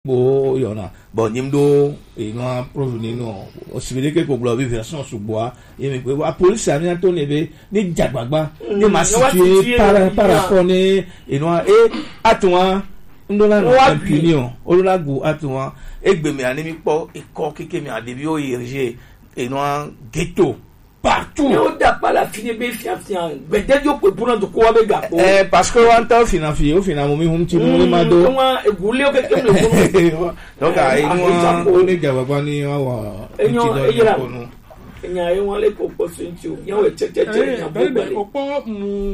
bo yona bo nyimdo ino proveni no osibile ke ko globe version suboa yemi pe wa police ami to nebe ni jagbagba ni ma situer par rapport ni ino atwa ndola no opinion olola gu atwa egbemi ani mi po iko keke mi adebi o irje ino ghetto partout. Mais on n'a pas la fine bien fiancée. Mais dès que pour nous quoi be gapo. Parce que on t'a financier au final momi hum ti mo mado. Goulé o que le donc ai on est gaba ni wa. Enya yon le ko sentio. Yan we check yan o po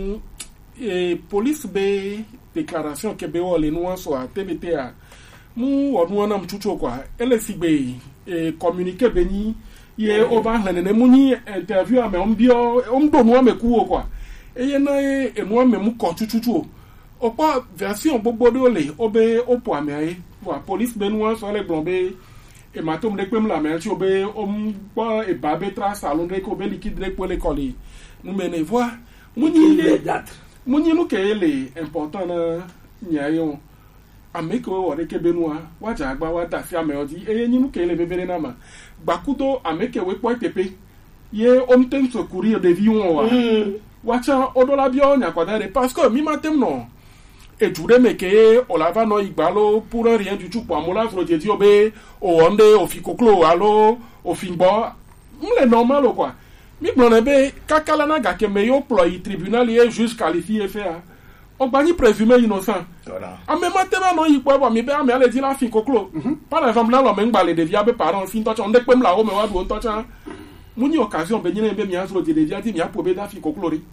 police be déclaration que be o le no so a TBTA. Mu onu na mchucho kwa. Ele si be communiquer beni ye over hanene muni interview ame ombio omdo no ame ku kwa eye na enu ame mu ko tututu opa version gbogbo de ole obe opo ame aye wa police benu so le blombe e matom de pem la me ti obe ompo e babe tra salon de ko be liquide de pour l'école nous mene voir muni no ke ele important na nyayo ame ko wore ke benua wa jagba wa ta fi ame odi eye nyinu ke ele bebere na ma bakudo ameke we po tepe ye omten so courir de vion wa wacha odola bio nya kwadare parce que mi matem no e jure meke olava no igbalo pour rien du tout pour amola so je di obe o onde o fi koklo alo o fi gbo mle normal quoi mi blonebe kakala na ga ke me yo ploy tribunal ye juge qualifié faire Ogbani présumé innocent. Voilà. A même matema no yi po mi be am ale di la fin koklo. Par exemple là lo me ngba le devia be parents fin touch on de pem la o me wa do touch. Muni occasion be nyine be mi azro de devia di mi apo be da fin koklo ri.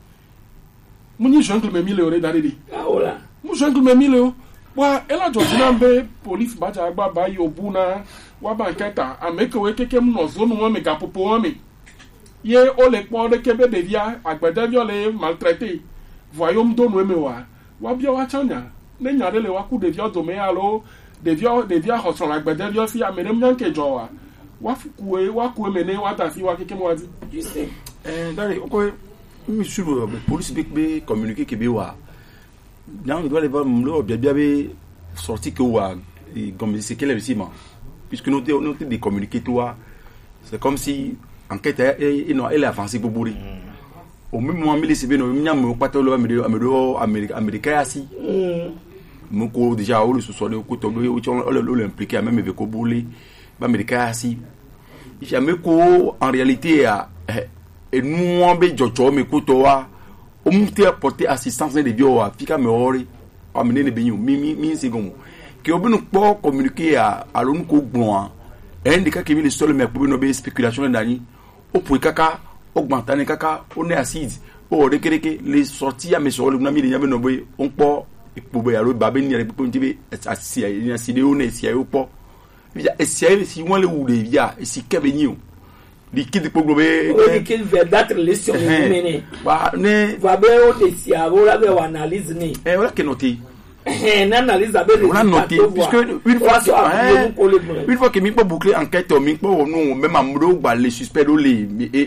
Muni jungle me mi le ore dari di. Ah ola. Mu jungle me mi le o. Wa ela jojina be police ba ja gba ba yi obuna wa ba nketa ameke we keke mu no zone mo me ga popo mo me. Ye o le po de kebe devia agbede bi o le maltraité. Voyons do no me wa. Wabia wachanya nenya dele waku devia dome alo devia hoson la gbede devia si amene mnyanke jowa waku mene watasi wakeke mwadi juste dale oko mi subo police be communiquer ke be wa nan doit lever mlo bia be sorti que wa comme c'est quel investissement puisque nous de communiquer toi c'est comme si enquête elle avancé pour bourrer au même moment il se beno nya mo patolo américain asi mo ko déjà o le so de ko to le impliqué même avec ko boulé américain asi jamais ko en réalité et nous on be jojo me ko to wa o mu te apporter assistance de bio wa fika me ori amener ne benyo mi second que o beno po communiquer à l'on ko gbon indica que le seul me pour no be spéculation dani o pour kaka augmenter kaka on est acide o rekereke les sorties à mes sur le nami de yame no boy on po ipobe ya lo babe ni re po ntibe asi ya si de o ne si ya o po via si ya si won le wu de via si kebeni o liquide po globe liquide verdâtre les sur mené ba ne va be o de si a o la be analyse ni voilà que noter analyse avec on a noté puisque une fois que mi pas boucler enquête mi pas non même amro ba les suspects do les et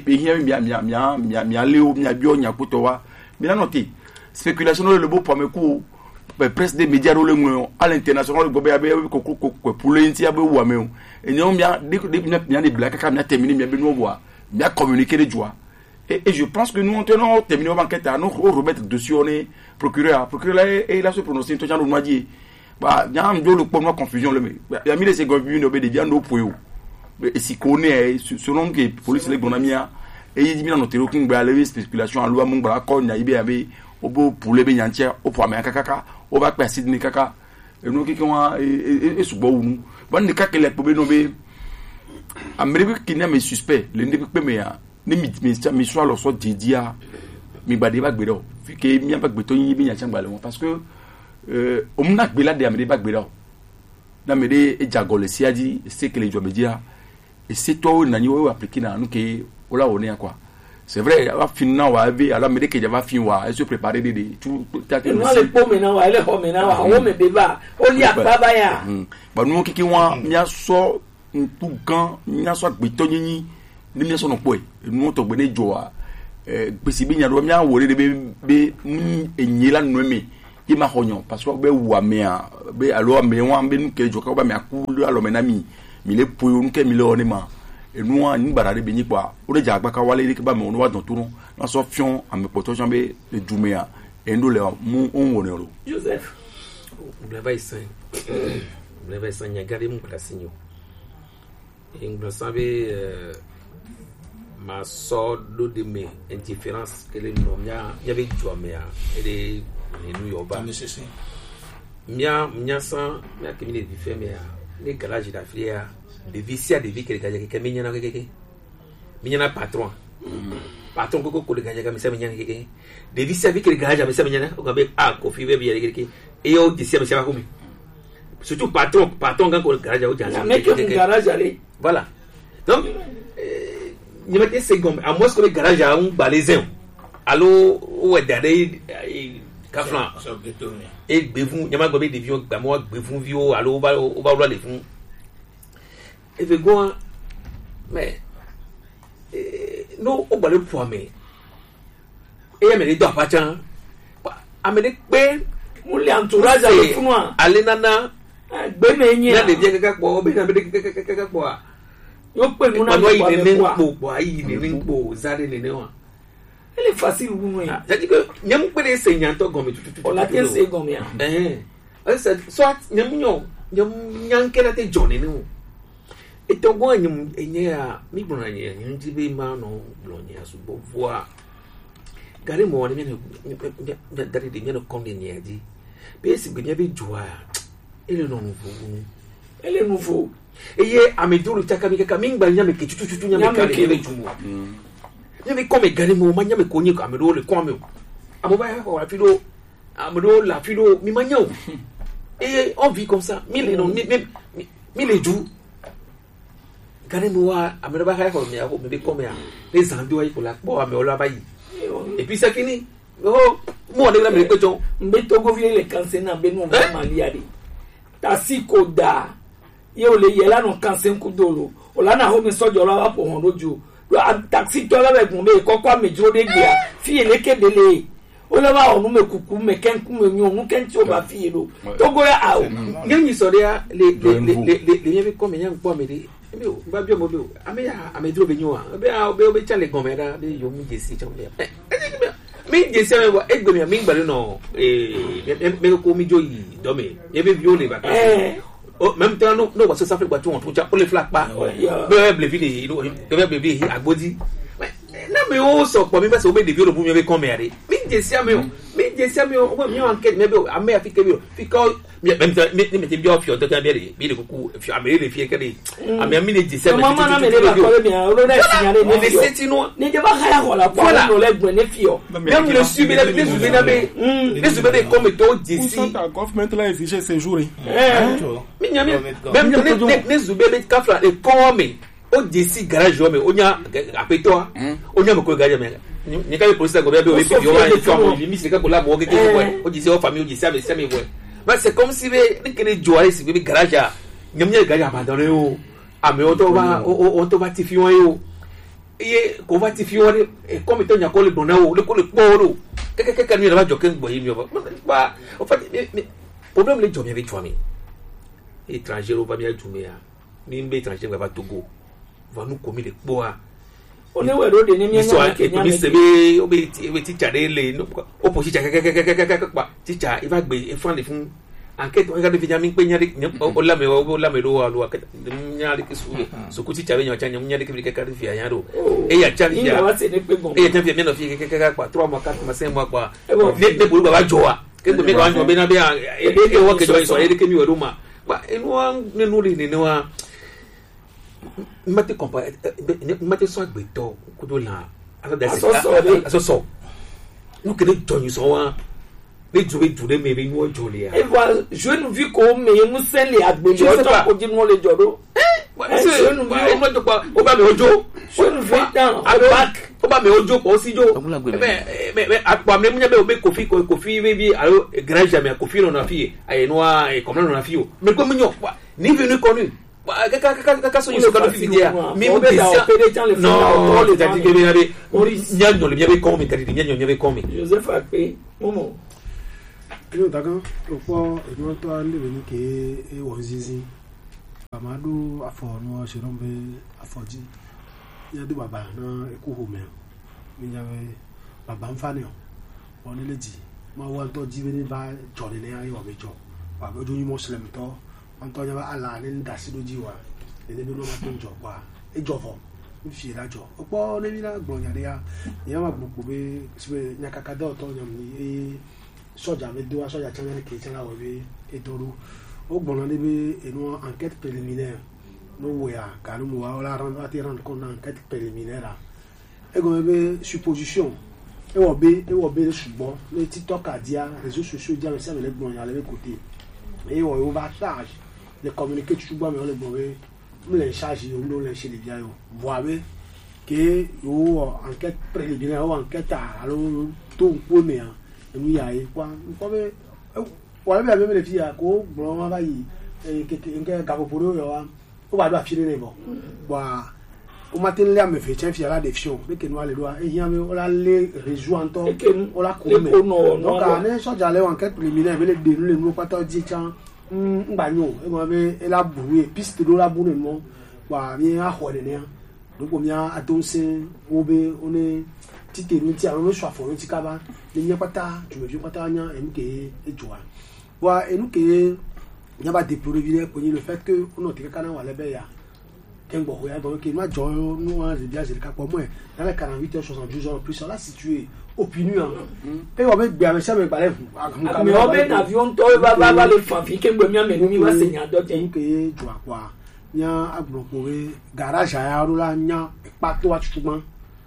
mi aller ou mi bio nya koto wa mi noté spéculation le beau premier coup presse des médias le à l'international go be ko pour le ntia be wa me et non bien bien des blagues quand on a terminé bien be no wa bien communiquer les joie et je pense que nous on tenons terminer l'enquête à nous remettre dessus on est procureur et il a se prononcer tout genre m'a dit bah nyam do le pour moi confusion le il a mis les gouverneurs no be de bien no poyo et si connaît selon que police les bonamia et il dit mi na noter aucun ba lever spéculation en loi mon bra ko nya ibe abe obo pour le be nyantia o pour ameka kaka o ba pa sidni kaka et nous qui wa et subo unu bon ne kaka le pobe no be amérique qui n'a mes suspect le ne pe me ya ni mi soit le soit dédia mi gbade ba gbedo fi ke mi ba gbeto yin bi nya changba le parce que o mu na gbe la de amede ba gbedo na me de e jagole si adi c'est que les jo me dia et c'est toi na ni o appliquer na nu ke o la woni quoi c'est vrai va fin na wa be ala me de ke va fin wa et se préparer de tout tata no le pomme na wa le pomme na wa o me be ba o li akaba ya ba nu kiki wa mi aso tout gan mi aso gbeto yin ni mi so no po e nu to gbe ne jo a gbesi bi nya do mi awore de be enyi la nu mi i ma honyo parce que be wa mea be alo me wa be nu ke jo ka ba me akulu alo me na mi le po nu ke mi le oni ma e nu wa ni barade be ni kwa o de jagba ka wale ke ba me onu wa don tourun na so fion a me poto jambe le dumea e ndo le mu on wonero Joseph le vai sen nya gari mu kula sinyo e nglo sabe ma so do de me indifférence que le nom ya be jo me ya e de New York ba mia san mia ke mi de fi me ya le garage da fia de vicia de vie que ke mi nyana ke mi nyana patron ko le garage ka mi sa mi nyana ke de vicia vie que le garage mi sa mi nyana o ga be ko fi be bi ke e yo de sia mi sa ko mi surtout patron quand ko le garage o ja mais que garage aller voilà donc ni mate second à moins que le garage a un balaisin allo o dade kaflan e gbefun nyama go be de vion gba mo gbefun vio allo o ba lo le fun e ve go mais no o gba le po me e ya me do apachan amene pe mo le entourage ale fun wa ale nana gbe me yin na le je kaka be na be kaka po yo pe mu na po ayi ni po zare ni wa ele facile vous ça dit que nyam pe de se nyanto gomi tout on la tient se gomi soit nyam nyankela te jone ni et to go nyam enya mi bona nya nti be ma no blonya su bo voa gare mo ni gare de nyano konde nya di be si be nya be joa ele no nouveau eye ameduru takami kaka mingba nyame ke chuchu nyame ka le jumo nyame come gare mo ma nyame ko nyi ko amedo le come amo ba ko rapido amedo la fido mi manyo et on vit comme ça mi le jou gare mo wa amedo ba ka ko mi ako me be come ya les zambi wa ko la bo ame ola ba yi et puis c'est fini oh mo de la me ko ton mbe togo vile le cancer na be no ma liade tasiko da ye o le yela no kanse nkudolo o la na ho mi sojo la po hon loju taxi to la be gun me kokwa me jiro de gbe fi ele kedele o la ba onu me kuku me kenku me nyu onu kenti o ba fi elo to go ya a o ngi so dia le ye ko me yan po me de me o ba bi mo be o ame ya ame dro be nyu a be chale gon me da be yo mi jesi chon me mi jesi me wa egbe mi mi gbale no me ko mi joyi do me ye be bi o le ba oh même temps no wa so sa fe gba tu on tu cha o le flag pa be ble vi de be ble agbodi na me o so po mi be so be de vi o bu mi be kon me are mi jesi ame o mi o enquête me be ame afike bi o fika même temps mi te bi o fi o to kan bi de kuku fi ame le fi ke de ame mi le jesi ame mama na me le ba ko bi o lo da signale ni le setino ni je ba kaya ko la po no le gbe ne fi o même le subi le subi na be le subi de comme to jesi le government là exige ces jours même ne zubebe kafla e come o jesi garage o me onya apeto onya me ko garage me ni ka police go be o bi o wa ni famo ni mi se ka ko la mo ke o jesi o famille o jesi ame se me boy mais c'est comme si be ni kene joie si be garage nyam nya garage abandonné o ame o to ba ti fi won yo iye ko ba ti fi won e comme to nya ko le dona o le ko le poro ke ni la ba jo ke gbo yi mi o ba o fa problème le jo mi avec toi mi étranger va bien jumea ni mbe étranger va Togo va nous commis les bois on est ouais de ni mi nya ke mi se be o be teacher de le o po teacher pa teacher il va gbe e fan le fun enquête on regarde video mi pe nya o la me do alu akata nya de kisu so ku teacher be nya cha nya de ke ka ka fi anya do e ya cha ya e ya cha fi me no fi ka pa 3 mois 4 mois 5 mois kwa ne bulu baba joa ke me ko anjo be na be e wo ke do so e de ke mi wo ma ba eno ne no le ne wa mate compa mate so agbeto kudo la aso so no ke de tonyu so wa le jube jure me be no jole ya e va je nous vu ko me mu sen le agbeto to ko di mo le jodo je nous vi o mo pa o ba me ojo je nous vi down back o ba me ojo po si jo me akwa me munya be o be kofi be alo grand jamais kofi no na fi ay no e comme no na fi o me ko munyo ni venu connu kaka so yiso kado fi dia mi mo besia no le tati ke be nya no le bien be comme tati nya be comme Joseph Akpe momo Kilo takan opo eno to ande ni ke e wonzizi. Amadu afọ no shirombe afọji. Ya du baba na eku home. Mi yawe baba mfane o. Woni leji. Ma wa to jibe ni ba jori ni ayo bejo. Baba ojo ni muslim to. An to nya ala ni ndasi do jiwa. Ele bi no ma to njo kwa. E jofo. Fi lajo. Opo ne bi na gbon ya ya ma buku be sibe nyakaka do to nyam ni soja me do soja channel ke channel we be etoru o gbon ni be enu enquête préliminaire no we a kanu mo wa la rendre compte enquête préliminaire e go be supposition e wo be le sugbon le TikTok adia réseaux sociaux dia me le gbon ya le côté e wo o ba charge de communiquer sugbon me le gbon we me le charge o no le chez les dia yo voibe que o enquête préliminaire o enquête alors tout premier enu ya yi kwa nkobe wala be abeme le fia ko gboro ma bayi nke gaboporo yo wa o ba do afire ne bo wa o matin le am fe chen fia la defion be ke no ale do e yan me o la le rejoindre o la ko me donc ane soja le enquête préliminaire be le de le no pata di chan ngba nyo e mo be e la buru e piste do la buru mo wa mi a ho de ne donc o mi a tonse o be on est tite nous ti àwọn so aforo ti kaba le nya pata tu me vi pata nya mk ejoa wa enuke nya ba déplorer le fait que on te kana wa lebe ya kengbo ya donc que moi jo nous a bien je ka pour moi dans les 48 heures 72 heures plus là situé opinion et on be gba me se me pare mais on be avion to ba le fanfi kengbo mi amenu mi wa senya do je nke joa kwa nya agboro garage ya rula nya pato wa chuman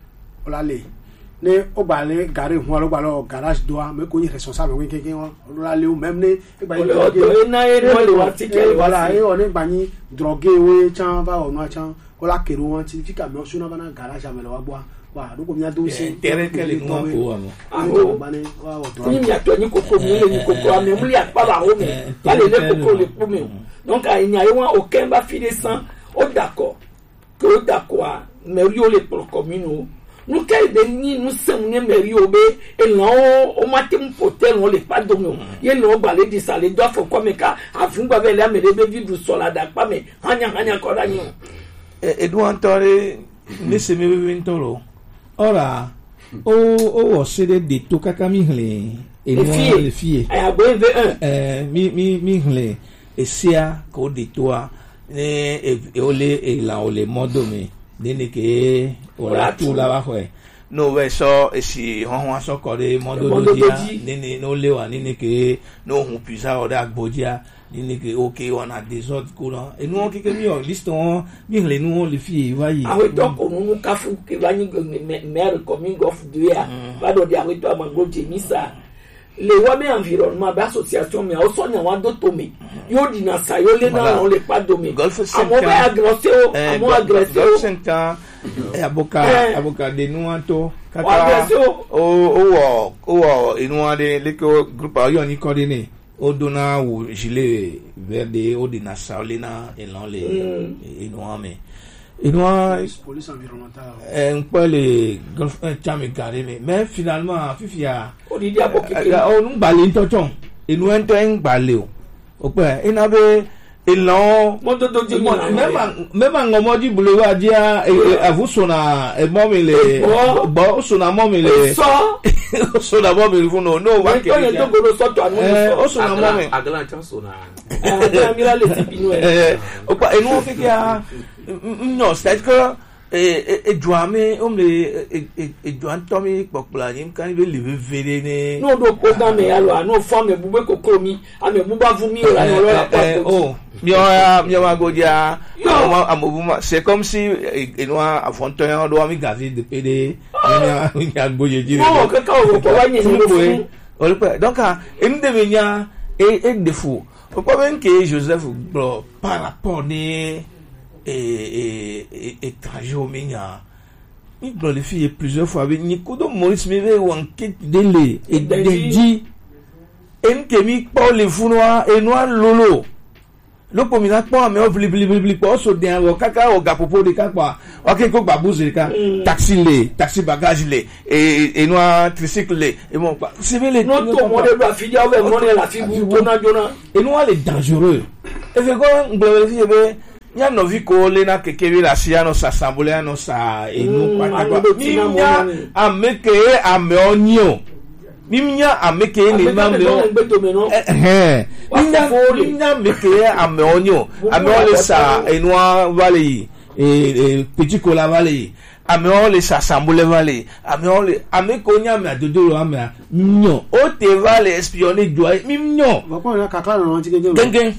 ola le ne o ba le gare hu alo ba lo garage doa me ko ni responsable wen keke won la le o même ne e ba o na e no le wa ticket voilà e o ne ba ni drogué we chan ba o no chan o la kero won ti fika me o so na ba na garage ame lo wa gbo wa do ko mi ado se tere kele no ko o ba ne wa o do ni ya to ni koko mi le ni koko ame mu ya pa ba o mi ba le koko le po mi donc a nya ye won aucun ba fi de sang o d'accord que o d'accord mais yo le pour commune nous quel de ni nous sommes ne merio be et non o matem hotel on les pas domo ye no balé di ça les doit faut comme ka afun ba be la me be vivre sur la da pas mais hanya ko da nyo Edouard Tore ne se me vintoro ora o sede de to kakami hle et les filles a bo mi hle et sia ko de toi e ole e la ole modo me nene ke ora tu la bajo no ve so si hon so ko de modo dia nene no le wa nene ke no hu pisa ora agbodia nene ke okay on a des autres courants et nous qui que mi liston mi le nous les filles voyez ah oui donc on ka fu ke ba ni mère coming of the year ba do dia to amango jemisa le wame environnement ba association mais o so nya wa do to me yo di na sa yo le na on le pas do me golf amo ba agressé golf center e aboka de nuanto kaka o inu ade le ko groupe ayo ni coordonné o dona ou gilet verde o di na sa le na et là les inu ame police environnementale un peu les golf chame carré mais finalement fifia o di dia boki o nu bale ntoton inu ento en bale o pe ina be ilon mo do je mo même ngomoji bulewa dia avusona e momile bo sona momile so na momile funo no wa ke to go so to anu o sona momile agala chanso na mira le tipino o pa enu fikia no c'est que e joame e joan tomi popula ni kan be live vere ne no do ko da me alo no form e bube kokoro mi ame buba vumi o la no la pa mi wa godia amobuma c'est comme si enoa afontoyan do mi gavi de pd mi agboje jire no ka o ko wa ni ni donc emi de nya e defu o ko ben que Joseph bro par rapport ni étranger au Migna. Il doit le faire plusieurs fois avec Nicodo Maurice Meve ou enquête délai et dit en Kemi Paul les Founois et Noir Lolo. lóko mi náà pọ́n àmì ọ́ bilibili pọ̀ ọ́ sọ dẹ̀ ọ́ káká ọ̀gá pòpò de ká pa ọ̀kẹ́ kó gbàgbóso de ká taxi bagage le enu a tricycle le emo pa sibele no to mo de ba fi ja we mo ne la fi bu jona enu a le dangereux e fe ko ngbe fi be nya no vi ko le na keke la sia no sa sambole no sa enu pa ni nya ameke ame onio ni nya ameke ni ma me ni nya meke ame onio ame ole sa enu a vale petit cola vale ame ole sa sambole vale ame ko nya me adodoro ame nyo o te vale espionner joie mi nyo va pas kaka no ti gege genge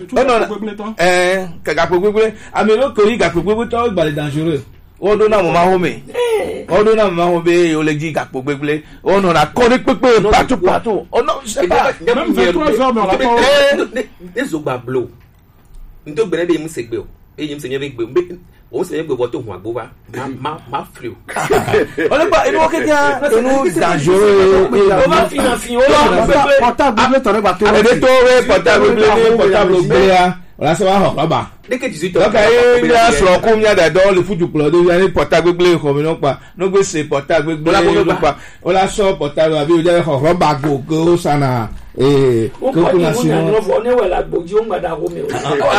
kaka gbegbe ame lo ko yi ga gbegbe to gba le dangereux o do na mo ma home o le ji ga gbegbe o no na ko ni pepe patu o no c'est pas même 23 hommes la pas ezo gba blow ndo gbere de mu segbe o eyim se nye be gbe o se nye gbe bo to hu agbo ba ma free o le ba inu oketia inu dangereux o ma fi o la portable to re gba to e to we portable gbe ya la se wa ho ba deke 18 donc e ya so ko mi ada do le fuju klo do ya ni portable gbe ko mi no pa no gbe se portable gbe lo pa o la so portable abi o je ho ba go sana ko na si no fo ne wala gboji o ngba da ho mi o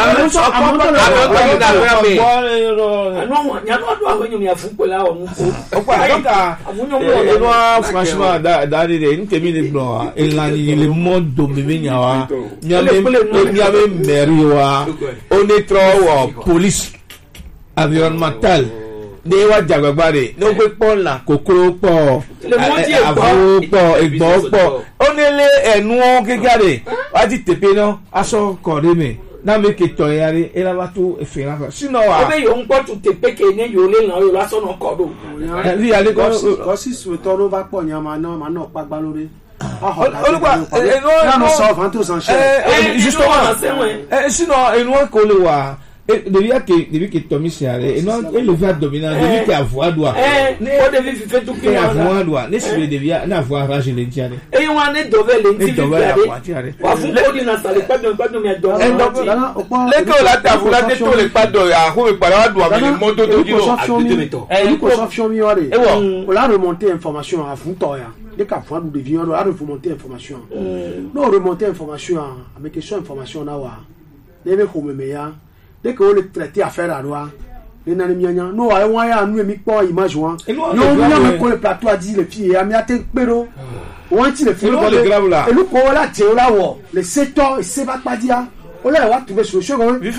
franchement dari de ntemi le blo elani le monde mi nya wa nya me meri wa onetro wa police environnemental de wa jagbare no gbe pon la kokoro po avo po egbo po onele enu gegare wa ti tepe no aso ko re me na me ke to yare era wa tu efera sino wa ebe yo npo tu tepe ke ni yo le na yo la so no ko do ri ale ko si so to no ba po yan ma na pa gba lórí olùkọ́ no sọ fan to san justement sinon enu ko le wa depuis que Tommy Siare et non et le va dominer depuis qu'il a voix doigt o de vi fait tout que a voix doigt ne se devia na voix rage le tiare et on est dovel le tiare wa fu ko di na sale pas de me do le ko la ta fu la te to le pas do ya ko pa la doigt mais le moto to di no il ko option mi ore o la remonter information a fu to ya de ka fu du devient on a remonter information no remonter information avec question information na wa debe ko me ya dès que on le traité affaire à loi les nani mianya no ay wan ya nu mi po image wan no mi ko le plateau a dit les filles a mi ate pero wan ti le fi lo le grave là et lu ko la je la wo le secteur se va pas dia o la wa trouver solution on est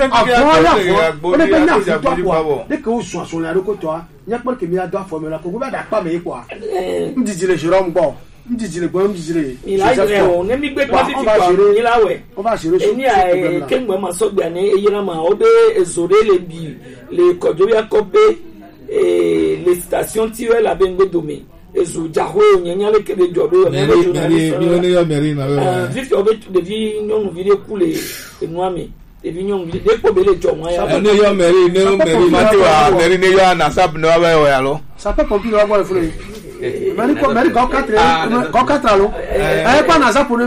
pas na fi quoi dès que on soit sur la ko toi nya pour que mi a doit former la ko ba da pa me quoi me dit le Jérôme bon ndijile gbo ndijile il a eu on mi gbe kwa fi kwa ni lawe on va gérer ce problème kengbe ma so gba ni eyira ma o be ezore le bi le kodobia kope les stations tirent la bengbe domi ezu jahwe nyanya le kebe jodo ni yo meri na vif o be de vi nyonu video couler enwami e vi nyonu de ko be le jomo ya ni yo meri matiwa meri ni yo na sab no wa ya lo ça peut compliquer la voix fule mari ko 4 alo ay pa na za pour nous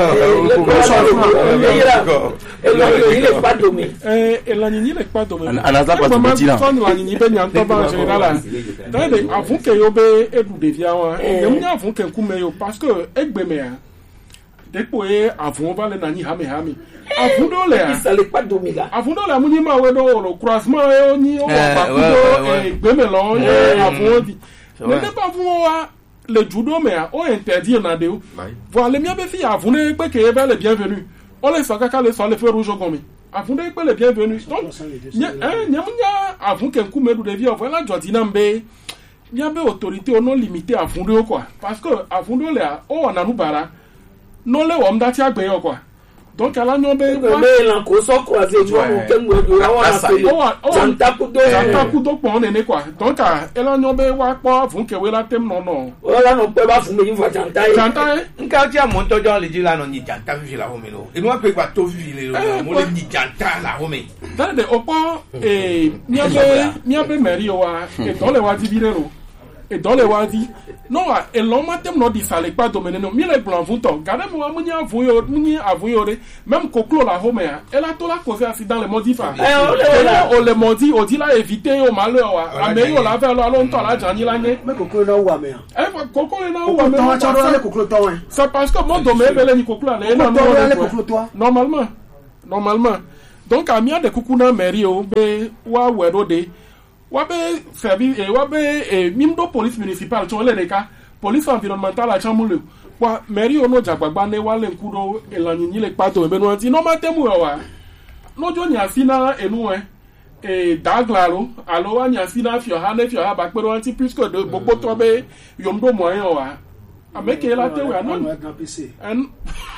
il est pas dommé la nini le pas dommé anaza pas dommé là la nini be ni en temps en général là donc avant que yo be edu devia wa yem nya avant que kume yo parce que egbeme a depo e avant va le nani hame avant do le ça le pas dommé là avant do la munyi ma we do le croisement yo ni o pa ku do egbeme lo avant di ne pas voir le judo mais on interdit na de voir les miens be fi avant ne pe que le bienvenu on les saka ka le so le feu rouge comme avant ne pe le bienvenu donc nya avant que ku medu de vie voilà jodina mbe nya be autorité on non limité avant de quoi parce que avant de là on a nous bara non le wom dati agbe yo quoi donc ala nyo be la ko so croiser tu vois ke ngwe do la wa na janta kudo pon ne quoi donc ala nyo be wa po fun ke we la tem no la no pe ba fun me yin fa janta nka ti amon to jo le ji la no ni janta fi la ho mi lo inu wa pe kwa to fi le lo mo le ni janta la ho mi dans de opo mi abe meri wa e to le wa di bi le ro et dans les wadi non et l'homme tem no di sale pas dominer no mi le blanc vuto gade mo amuni avuyo même koklo la home elle a tout la cause accident le modi fa on le modi on dit la éviter au malheur wa mais on la faire longtemps la jani la ne mais koklo na wa me koklo na wa me c'est parce que mon domaine bele ni koklo la normalement donc amia de kukuna merio be wa wedo de wabe service wabe mimdo police municipal to le deka police environnemental a chamule wa mairie ono jagbagba ne wale nkudo elanyin le pato be no ti no matemu wa no jo ni afina enu daglaro alo wa ni afina fio ha ba pe ro ti puisque de gbogbo to be yomdo moyen wa ameke la te wa no en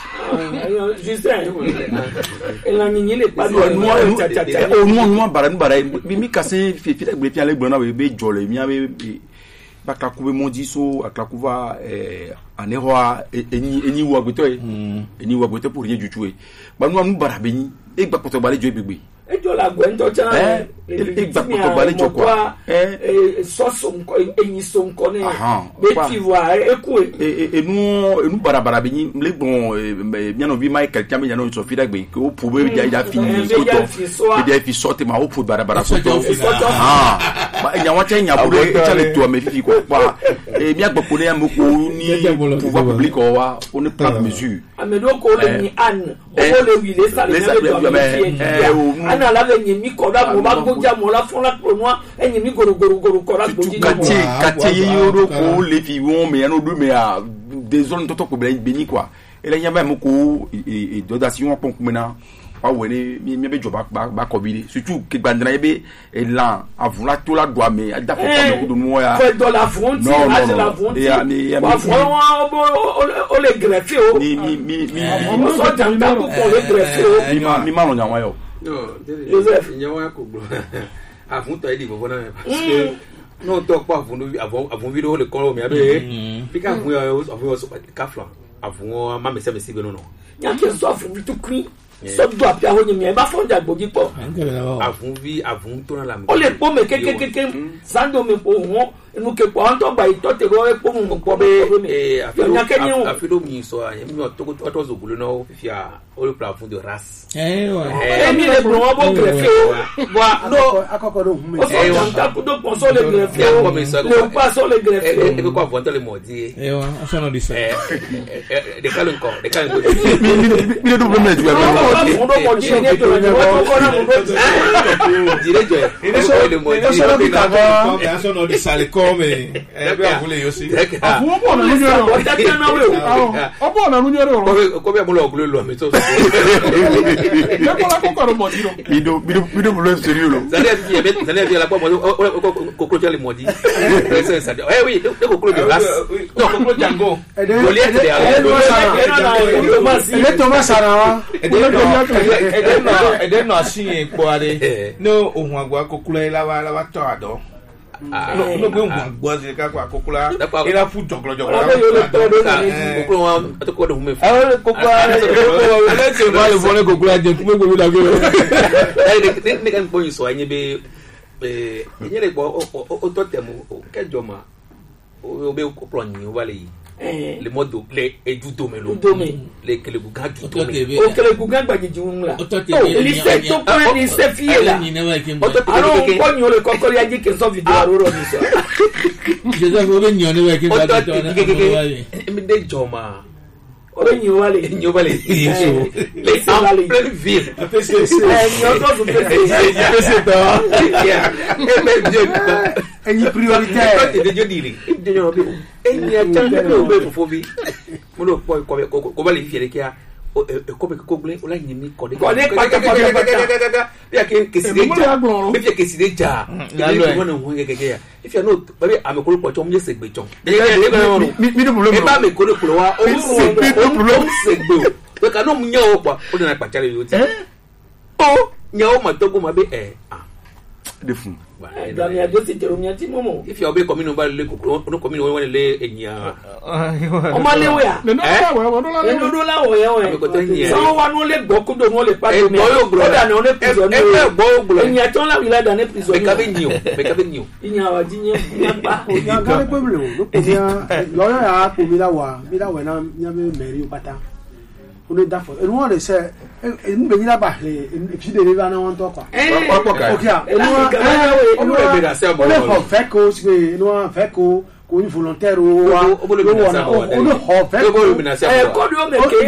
mi kase fi gbe fi ale gbona we be jole mi ave bakla kube mondiso akla kuva anehoa eni wo agbeto pour rien du tout ba nu bara be ni e gba poto bale jo gbegbe ejo la gwe nto cha e gba poto bale jo kwa soso nko enyi so nko ne be ti wa eku enu bara be ni le bon bien obi Michael Tiamé no so fi dagbe ko poube ja fini ko de fi sorte ma o pou bara so to ba nya wa chen nya buru cha le to me fi ko pa mi agbo ko ne amoko ni pouvoir public o wa on ne prend mesure amedo ko le ni an o le wi le sale ana la le ni ko da mo ba goja mo la fon la pro moi enyi mi goro ko la goji kati yoro ko le fi won me no du me a des zones toto ko beni quoi et là yamba moko et dodation pon kumena pa woni mi be joba ba ko bi surtout ke bandana yebe et là avant la to la doit mais da ko ko do mo ya fait dans la frontière la frontière on les greffe mi so tanda ko le greffe mi malo nyawa yo Joseph nyawa ko gbo afun to edi bobo na parce que non to pa avon video le ko mi abe pika fun yo so kafla avon ma me se be no nya ke so afun bi to queen so do apia ho nyemi e ba fon ja gbogi po avon to na la o le po me kekekeke sando me po won inu ke po an to gba ito te ro po mu po be nya ke ni o afido mi so mi o to zo gulo no fifia o le plafond de race mi le bro bo greffe no akoko do hu me ta ko do ponso le greffe le paso le greffe e ko avon to le modi ça non dit ça de calon ko mi do problème tu on do mo ji ni to ko na mo dire jo e le modi ça non dit ça le comme e be avule yo si obo na lu nyoro ko be mo lo gulo lo mi to Bido problème sérieux là. Ça allait bien la quoi coco le modi. Ça dit oui, le coco de race. Non, coco Django. le Thomas Sarawa e den no asin po ade no ohun agwa kokula la wa to ado no be ohun agwa se ka kwa kokula era fu joglo coco wa to ko do me ale se ba le fone kokula je ku go la go ne kan po so anyi be nyere po o to temu kejo ma o be ko plan ni o vale le modo le eduto melo le kele buga eduto me o kele buga gbajiji un la ni se to ko ni se fie la aro ko ni o le kokori aji ke so video aroro ni so je za go be nyon ne we ke ba to na mi de joma o be nyon wale le sa vale le vie parce que nyon to c'est ça ya e me je eni prioritaire de je dire de nyon be eni a tanga be o be fofobi mo lo ko ba le fiere kia ko be ko gle o la nyimi ko de ko de pa ya ke si de ja be ke si de ja ya lo mo no ngeke ya if you know baby am ko po chom je segbe chom Mi do problème. e ba me ko ko wa o segbe we ka no mnya o pa o de na pa chale yo ti o nya o ma to ko ma be de fun dami ado si jero mi ati momo if you be commune ba le no commune won le enya o ma lewe ya le no la we won la le do la wo ye Àbí kò tó yin ẹ. so wa no le gbo ko do no le pa do mi Ẹ̀gbọ́n yóò gbọ́ o da na o le prison ẹ gbọ́ ògbùlọ̀ enya ton la wi la da ne prison me ka be nyi o me ka be nyi o inya wa jinye nya pa ya gare pemble o no ko ya lawyer ya ko mi la wa na nya be meri o pata o le da fo e won le se e nbe ni la ba le fi de ba na won to kwa Wọ́n pọ̀ ká. o kia E la ga na we Ó lè bèrè àṣẹ àbọ̀ o le ọ̀rọ̀. ho fe ko si pe no fe ko ni volontaire o wa Ó lè bèrè àṣẹ àbọ̀ ọ̀rọ̀. o le ho fe Ó ko lè bèrè àṣẹ e àbọ̀ ko ọ̀rọ̀. do me ke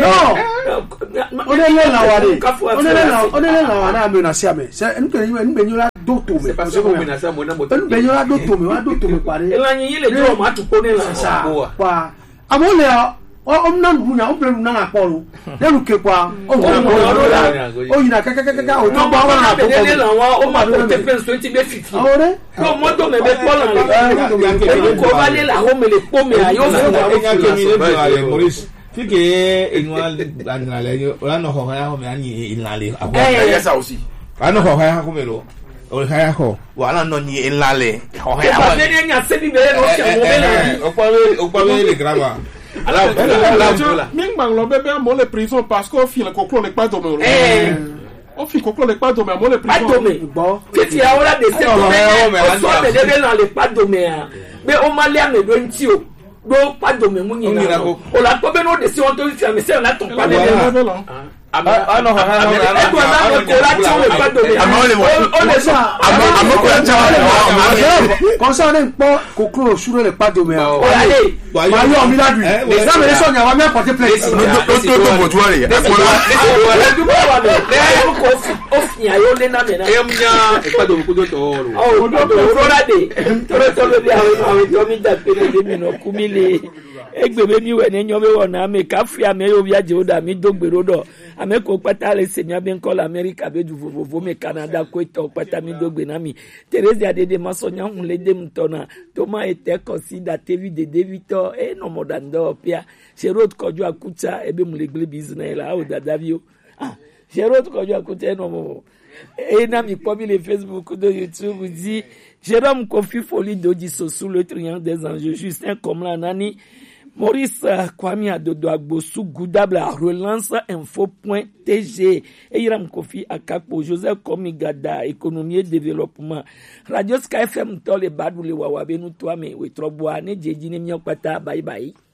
o le la wa de o le la wa na me na si ame se en ke ni be ni la do to me C'est parce que mo bina sa mo na mo en be ni la do to me wa do to me pare e la yin le jo ma tu ko ne la sa boa. kwa amole o mna nbunya o bre na akporo le lu ke kwa o o yina kaka o to ba wa na be ne la wa o ma ko te pen so ti be fifi ore ko mo do me be po la le ko ba le la ho me le po me ayo Enya so kemi le bi ale Maurice. Fike enwa anale yo la no ho ya ho me ani inale abo. il y a ça aussi Ano ho ya ho me lo. O ya ho. Wala no ni inale. Ho e ba ne nya se bi be no se mo be la O pa le grava. Ming bang lo bébé mo le prison parce qu'au fil ko klo le pa do me o fi ko klo le pa do me mo le pa prison do me bo fiti ahora de se do me o so me de be na le pa do me a be o ma le ame do nti o do pa do me mu nyina o la to be no de si on to fi ame se na to pa de me bébé lo Ano ho ya ho e do na mo ko la ti o le pa do me o le so amo ko la kon sa ne po ko klo sure le pa do me o la le ma yo mi la du les ames les sonya wa me porter plainte to botuare ya o du ba wa le ko o fi ayo le na me na Emnya e pa do ko do to oro. o do la de to bi awe to mi da pe de mi no ku mi le egbe be mi we ne nyo be wona me ka fi ame yo bi aje o da mi dogbero do ame ko pata le se mi abe nko la America be du vovo me Canada ko to pata mi dogbe na mi Teresa Adede masonya hun le de mtona to ma ete consider TV de Devito e no modando pia Sherot kojo akuta ebe mu le gble business la o da davio Sherot kojo akuta no mo e na mi po mi le Facebook de YouTube dit Jérôme Kofi Folie Dodi sous le triangle des enjeux Justin comme la nani Maurice Kwame Adodo Agbosu Goudable relance info.tg Eiram Kofi Akakpo Joseph Komigada économie et développement Radio Sky FM tole badule wawabe nous toi mais we troboa ne jeji ne myopata bye bye